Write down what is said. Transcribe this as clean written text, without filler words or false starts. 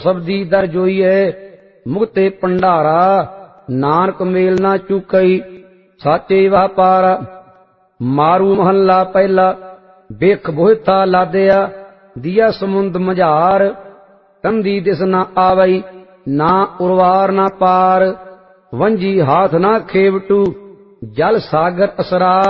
ਸਬਦੀ ਦਰ ਜੋਈਏ ਮੁਕਤੇ ਭੰਡਾਰਾ। ਨਾਨਕ ਮੇਲ ਨਾ ਚੁਕਈ ਸਾਚੇ ਵਾਪਾਰ। ਮਾਰੂ ਮਹੱਲਾ ਪਹਿਲਾ। ਵੇਖ ਬੋਹਿਤਾ ਲਾਦਿਆ ਦੀਆ ਸਮੁੰਦ ਮਝਾਰ। ਕੰਧੀ ਦਿਸ ਨਾ ਆਵਈ ਨਾ ਉਰਵਾਰ ਨਾ ਪਾਰ। ਵੰਜੀ ਹਾਥ ਨਾ ਖੇਵਟੂ ਜਲ ਸਾਗਰ ਅਸਰਾਰ।